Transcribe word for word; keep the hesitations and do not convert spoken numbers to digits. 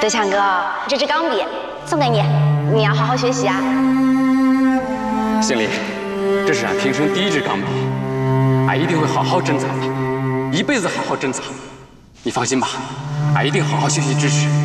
德强哥，这支钢笔送给你，你要好好学习啊。 杏林，这是俺平生第一支钢笔，俺一定会好好珍藏的，一辈子好好珍藏。你放心吧，俺一定好好学习知识。